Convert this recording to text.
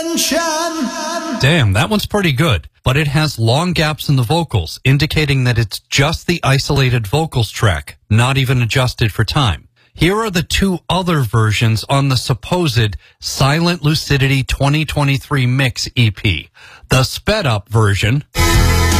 Damn, that one's pretty good, but it has long gaps in the vocals, indicating that it's just the isolated vocals track, not even adjusted for time. Here are the two other versions on the supposed Silent Lucidity 2023 Mix EP. The sped up version